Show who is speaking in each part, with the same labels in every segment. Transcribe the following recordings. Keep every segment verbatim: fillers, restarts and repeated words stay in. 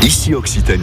Speaker 1: Ici Occitanie,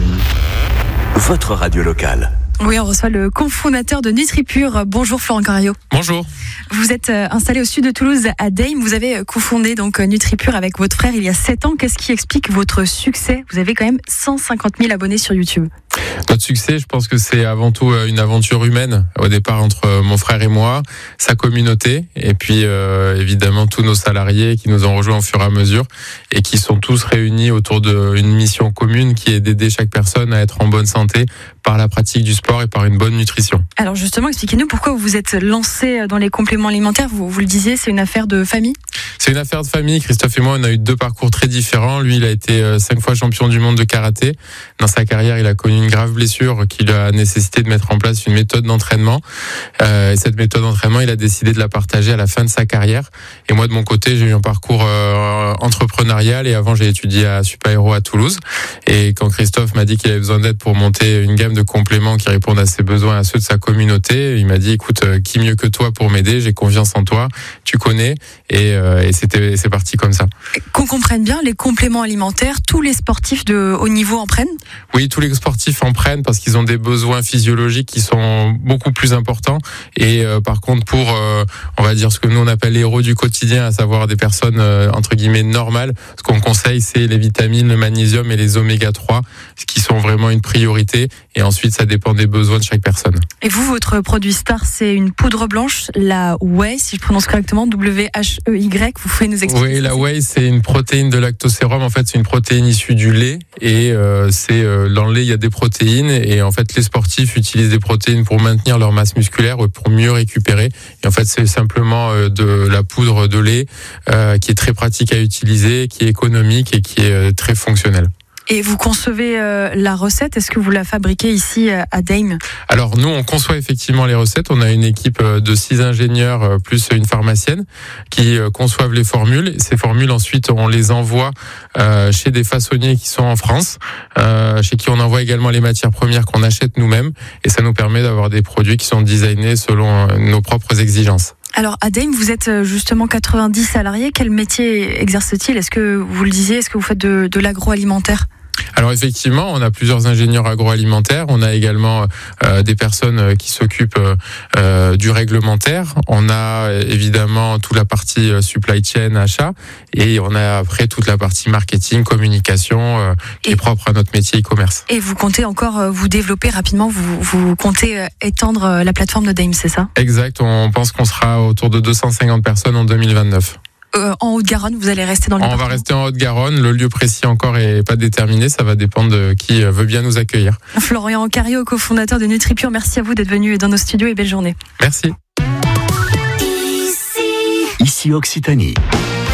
Speaker 1: votre radio locale.
Speaker 2: Oui, on reçoit le cofondateur de NutriPure. Bonjour Florent Corario.
Speaker 3: Bonjour.
Speaker 2: Vous êtes installé au sud de Toulouse, à Deim. Vous avez cofondé donc NutriPure avec votre frère il y a sept ans. Qu'est-ce qui explique votre succès ? Vous avez quand même cent cinquante mille abonnés sur YouTube.
Speaker 3: Notre succès, je pense que c'est avant tout une aventure humaine au départ entre mon frère et moi, sa communauté et puis euh, évidemment tous nos salariés qui nous ont rejoints au fur et à mesure et qui sont tous réunis autour d'une mission commune qui est d'aider chaque personne à être en bonne santé par la pratique du sport et par une bonne nutrition.
Speaker 2: Alors justement, expliquez-nous pourquoi vous vous êtes lancé dans les compléments alimentaires. Vous, vous le disiez, c'est une affaire de famille ?
Speaker 3: C'est une affaire de famille. Christophe et moi, on a eu deux parcours très différents. Lui, il a été cinq fois champion du monde de karaté. Dans sa carrière, il a connu une grave blessure qui lui a nécessité de mettre en place une méthode d'entraînement. Euh, et cette méthode d'entraînement, il a décidé de la partager à la fin de sa carrière. Et moi, de mon côté, j'ai eu un parcours euh, entrepreneurial. Et avant, j'ai étudié à Super Héros à Toulouse. Et quand Christophe m'a dit qu'il avait besoin d'aide pour monter une gamme de compléments qui répondent à ses besoins et à ceux de sa communauté, il m'a dit, écoute, qui mieux que toi pour m'aider ? J'ai confiance en toi. Tu connais. Et, euh, et c'était, c'est parti comme ça.
Speaker 2: Qu'on comprenne bien, les compléments alimentaires, tous les sportifs de haut niveau en prennent ?
Speaker 3: Oui, tous les sportifs en prennent parce qu'ils ont des besoins physiologiques qui sont beaucoup plus importants. Et euh, par contre, pour, euh, on va dire ce que nous on appelle les héros du quotidien, à savoir des personnes euh, entre guillemets normales, ce qu'on conseille, c'est les vitamines, le magnésium et les oméga trois, ce qui sont vraiment une priorité. Et ensuite, ça dépend des besoins de chaque personne.
Speaker 2: Et vous, votre produit star, c'est une poudre blanche, la whey, si je prononce correctement, W H E Y. Vous pouvez nous expliquer ?
Speaker 3: Oui, la whey, c'est une protéine de lactosérum. En fait, c'est une protéine issue du lait. Et euh, c'est euh, dans le lait, il y a des protéines. Et en fait, les sportifs utilisent des protéines pour maintenir leur masse musculaire, pour mieux récupérer. Et en fait, c'est simplement euh, de la poudre de lait euh, qui est très pratique à utiliser, qui est économique et qui est euh, très fonctionnelle.
Speaker 2: Et vous concevez euh, la recette, est-ce que vous la fabriquez ici euh, à Deim ?
Speaker 3: Alors nous, on conçoit effectivement les recettes. On a une équipe de six ingénieurs euh, plus une pharmacienne qui euh, conçoivent les formules. Ces formules, ensuite, on les envoie euh, chez des façonniers qui sont en France, euh, chez qui on envoie également les matières premières qu'on achète nous-mêmes. Et ça nous permet d'avoir des produits qui sont designés selon euh, nos propres exigences.
Speaker 2: Alors à Deim, vous êtes justement quatre-vingt-dix salariés. Quel métier exerce-t-il ? Est-ce que vous le disiez, est-ce que vous faites de, de l'agroalimentaire ?
Speaker 3: Alors effectivement, on a plusieurs ingénieurs agroalimentaires. On a également euh, des personnes qui s'occupent euh, du réglementaire. On a évidemment toute la partie supply chain, achat, et on a après toute la partie marketing, communication, euh, qui et, est propre à notre métier e-commerce.
Speaker 2: Et vous comptez encore vous développer rapidement. Vous, vous comptez étendre la plateforme de Deim, c'est ça ?
Speaker 3: Exact. On pense qu'on sera autour de deux cent cinquante personnes en deux mille vingt-neuf.
Speaker 2: Euh, en Haute-Garonne, vous allez rester dans le
Speaker 3: On va rester en Haute-Garonne. Le lieu précis encore est pas déterminé. Ça va dépendre de qui veut bien nous accueillir.
Speaker 2: Florent Corario, cofondateur de NutriPure, merci à vous d'être venu dans nos studios et belle journée.
Speaker 3: Merci.
Speaker 1: Ici Occitanie.